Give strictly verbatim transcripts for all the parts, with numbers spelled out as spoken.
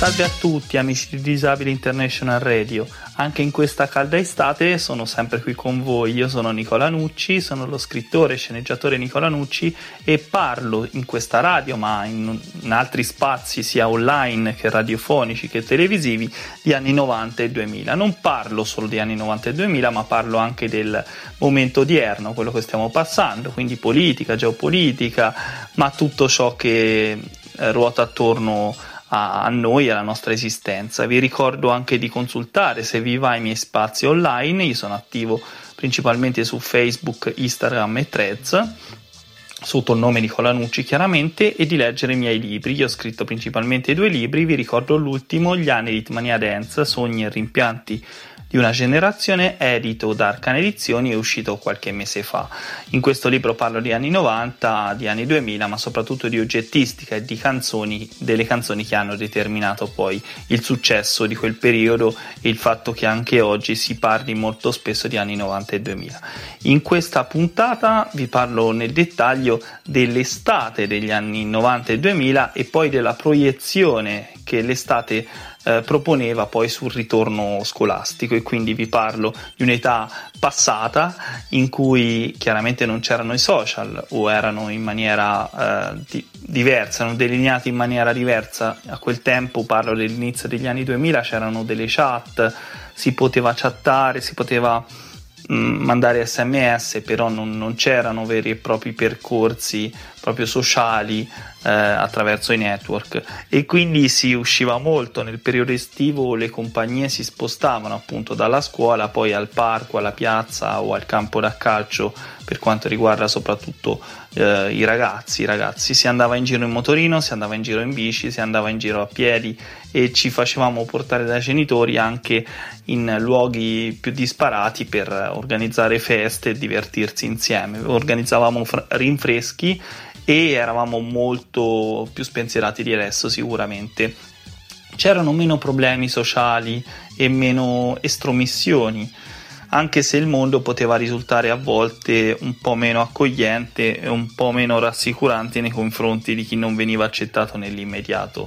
Salve a tutti amici di Disabili International Radio, anche in questa calda estate sono sempre qui con voi. Io sono Nicola Nucci, sono lo scrittore e sceneggiatore Nicola Nucci e parlo in questa radio, ma in, in altri spazi sia online che radiofonici che televisivi, di anni novanta e duemila. Non parlo solo di anni novanta e duemila, ma parlo anche del momento odierno, quello che stiamo passando, quindi politica, geopolitica, ma tutto ciò che eh, ruota attorno a noi e alla nostra esistenza. Vi ricordo anche di consultare, se vi va, i miei spazi online. Io sono attivo principalmente su Facebook, Instagram e Threads sotto il nome Nicola Nucci chiaramente, e di leggere i miei libri. Io ho scritto principalmente due libri, vi ricordo l'ultimo, Gli anni di Hitmania Dance, sogni e rimpianti di una generazione, edito da Arcane Edizioni, è uscito qualche mese fa. In questo libro parlo di anni novanta, di anni duemila, ma soprattutto di oggettistica e di canzoni, delle canzoni che hanno determinato poi il successo di quel periodo e il fatto che anche oggi si parli molto spesso di anni novanta e duemila. In questa puntata vi parlo nel dettaglio dell'estate degli anni novanta e duemila e poi della proiezione che l'estate Eh, proponeva poi sul ritorno scolastico, e quindi vi parlo di un'età passata in cui chiaramente non c'erano i social o erano in maniera eh, di- diversa, erano delineati in maniera diversa. A quel tempo, parlo dell'inizio degli anni duemila, c'erano delle chat, si poteva chattare, si poteva mh, mandare sms, però non, non c'erano veri e propri percorsi proprio sociali eh, attraverso i network, e quindi si usciva molto. Nel periodo estivo le compagnie si spostavano appunto dalla scuola poi al parco, alla piazza o al campo da calcio, per quanto riguarda soprattutto eh, i ragazzi. I ragazzi si andava in giro in motorino, si andava in giro in bici, si andava in giro a piedi e ci facevamo portare dai genitori anche in luoghi più disparati per organizzare feste e divertirsi insieme. Organizzavamo fr- rinfreschi e eravamo molto più spensierati di adesso sicuramente. C'erano meno problemi sociali e meno estromissioni, anche se il mondo poteva risultare a volte un po' meno accogliente e un po' meno rassicurante nei confronti di chi non veniva accettato nell'immediato.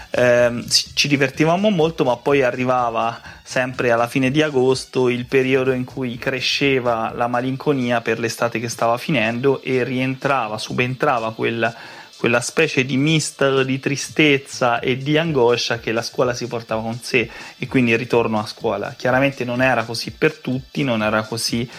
Eh, ci divertivamo molto, ma poi arrivava sempre alla fine di agosto il periodo in cui cresceva la malinconia per l'estate che stava finendo e rientrava, subentrava quella, quella specie di misto di tristezza e di angoscia che la scuola si portava con sé, e quindi il ritorno a scuola. Chiaramente non era così per tutti, non era così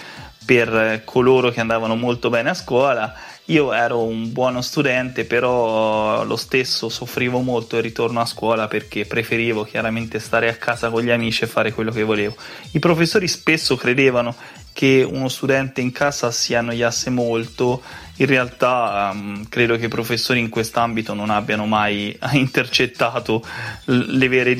per coloro che andavano molto bene a scuola. Io ero un buono studente, però lo stesso soffrivo molto il ritorno a scuola, perché preferivo chiaramente stare a casa con gli amici e fare quello che volevo. I professori spesso credevano che uno studente in casa si annoiasse molto. In realtà um, credo che i professori in quest'ambito non abbiano mai intercettato le vere